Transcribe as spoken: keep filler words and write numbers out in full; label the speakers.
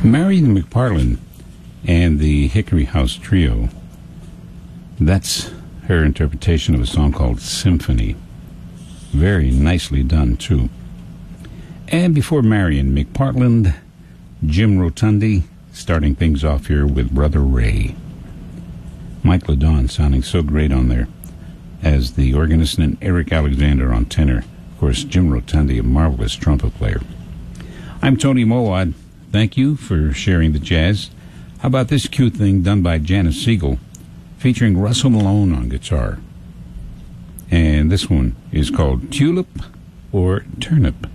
Speaker 1: Marion McPartland and the Hickory House Trio. That's her interpretation of a song called Symphony. Very nicely done, too. And before Marion McPartland, Jim Rotundi, starting things off here with Brother Ray. Mike LeDon sounding so great on there as the organist, and Eric Alexander on tenor. Of course, Jim Rotundi, a marvelous trumpet player. I'm Tony Mowat. Thank you for sharing the jazz. How about this cute thing done by Janice Siegel, featuring Russell Malone on guitar? And this one is called Tulip or Turnip.